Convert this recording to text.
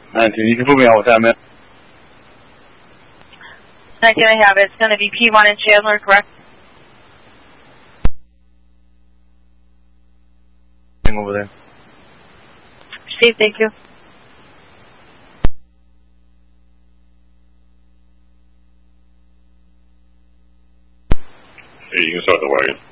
19, you can put me on with that, man. 19, I have it. It's going to be P1 and Chandler, correct? Over there. Steve, thank you. Hey, you can start the wagon.